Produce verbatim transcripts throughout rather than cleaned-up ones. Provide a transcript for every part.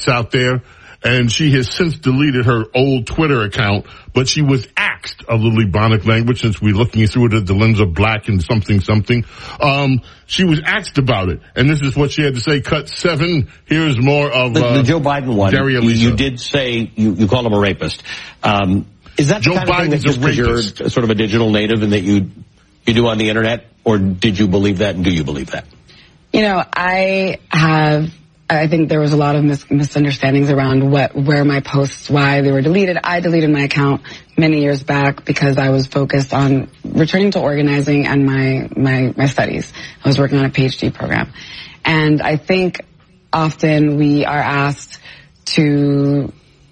out there. And she has since deleted her old Twitter account, but she was axed of the Libonic language, since we're looking through it at the lens of black and something something. Um, she was axed about it, and this is what she had to say. Cut seven. Here's more of the, uh, the Joe Biden one. Gary You, you did say you, you called him a rapist. Um, is that the Joe kind of thing that Biden's just a because you're rapist. sort of a digital native and that you you do on the internet, or did you believe that, and do you believe that? You know, I have. I think there was a lot of mis- misunderstandings around what, where my posts, why they were deleted. I deleted my account many years back because I was focused on returning to organizing and my, my, my studies. I was working on a PhD program. And I think often we are asked to,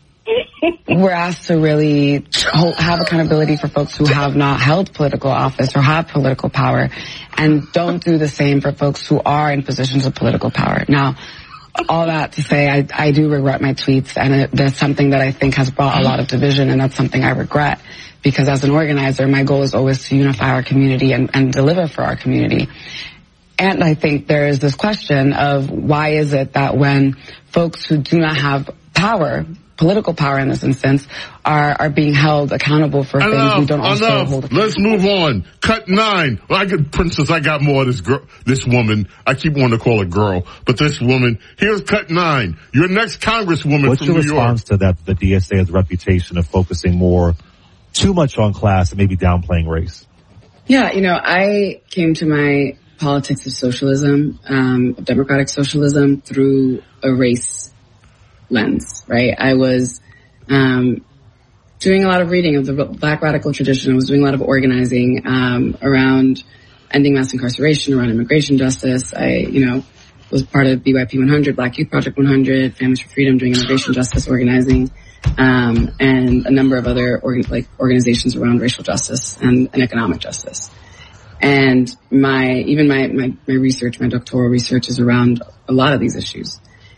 we're asked to really hold, have accountability for folks who have not held political office or have political power, and don't do the same for folks who are in positions of political power. Now, all that to say, I, I do regret my tweets, and it, that's something that I think has brought a lot of division, and that's something I regret, because as an organizer, my goal is always to unify our community and, and deliver for our community. And I think there is this question of why is it that when folks who do not have power, political power in this instance, are, are being held accountable for enough, things we don't also enough. hold accountable. Let's move on. Cut nine. Well, I get, Princess, I got more of this girl, this woman. I keep wanting to call her girl, but this woman. Here's cut nine. Your next congresswoman What's from your New York. response to that? The D S A has a reputation of focusing more, too much on class and maybe downplaying race. Yeah, you know, I came to my politics of socialism, um, democratic socialism, through a race lens, right? I was um, doing a lot of reading of the Black radical tradition. I was doing a lot of organizing um, around ending mass incarceration, around immigration justice. I, you know, was part of B Y P one hundred, Black Youth Project one hundred, Families for Freedom, doing immigration justice organizing, um, and a number of other organ- like organizations around racial justice and, and economic justice. And my, even my, my, my research, my doctoral research is around a lot of these issues.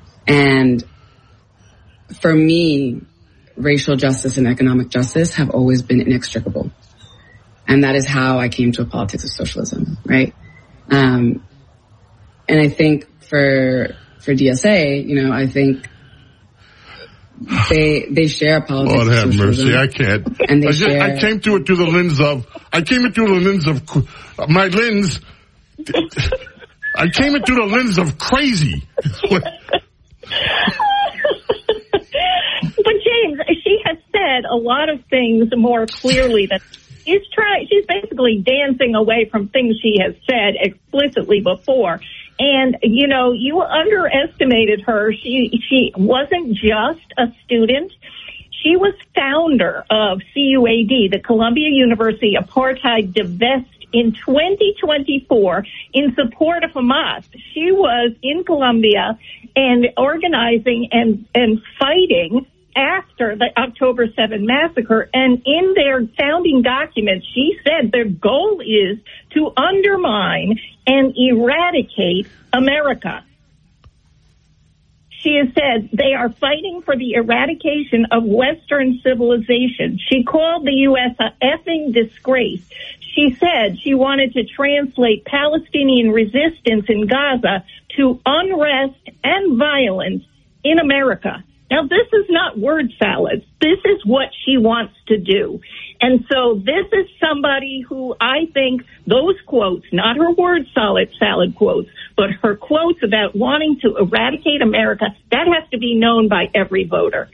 And for me, racial justice and economic justice have always been inextricable. And that is how I came to a politics of socialism, right? Um, and I think for, for D S A, you know, I think they, they share a politics Lord of have socialism. mercy, I can't. And they I, just, share, I came to it through the lens of, I came it through the lens of, my lens, I came it through the lens of crazy. But James, she has said a lot of things more clearly that she's trying, she's basically dancing away from things she has said explicitly before. And, you know, you underestimated her. She, she wasn't just a student. She was founder of C U A D, the Columbia University Apartheid Divest, in twenty twenty-four in support of Hamas. She was in Colombia and organizing and, and fighting after the October seventh massacre. And in their founding documents, she said their goal is to undermine and eradicate America. She has said they are fighting for the eradication of Western civilization. She called the U S a effing disgrace. She said she wanted to translate Palestinian resistance in Gaza to unrest and violence in America. Now, this is not word salad. This is what she wants to do. And so this is somebody who I think those quotes, not her word salad salad quotes, but her quotes about wanting to eradicate America, that has to be known by every voter.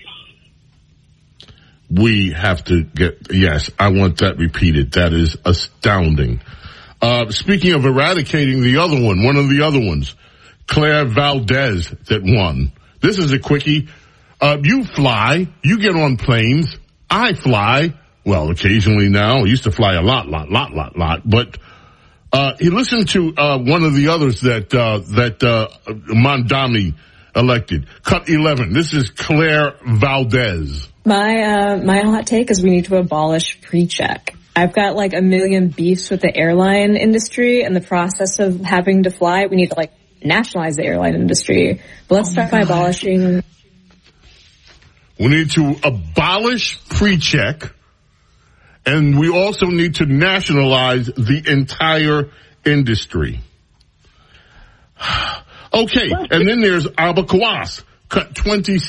We have to get, yes, I want that repeated. That is astounding. Uh, speaking of eradicating the other one, one of the other ones, Claire Valdez that won. This is a quickie. Uh, you fly, you get on planes. I fly, well, occasionally now. I used to fly a lot, lot, lot, lot, lot. But, uh, he listened to, uh, one of the others that, uh, that, uh, Mondami elected. Cut eleven. This is Claire Valdez. My, uh, my hot take is we need to abolish pre-check. I've got like a million beefs with the airline industry and the process of having to fly. We need to like nationalize the airline industry. But let's oh start by abolishing. We need to abolish pre-check, and we also need to nationalize the entire industry. Okay, and then there's Alba Kawas, cut twenty